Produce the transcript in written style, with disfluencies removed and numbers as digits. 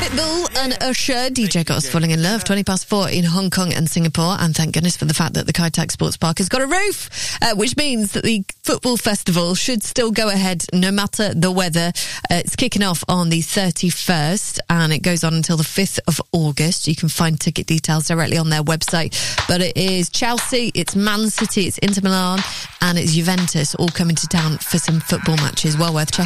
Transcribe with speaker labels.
Speaker 1: Pitbull and Usher, DJ got us falling in love, 4:20 in Hong Kong and Singapore, and thank goodness for the fact that the Kai Tak Sports Park has got a roof, which means that the football festival should still go ahead no matter the weather. It's kicking off on the 31st and it goes on until the 5th of August. You can find ticket details directly on their website, but it is Chelsea, it's Man City, it's Inter Milan and it's Juventus all coming to town for some football matches. Well worth checking.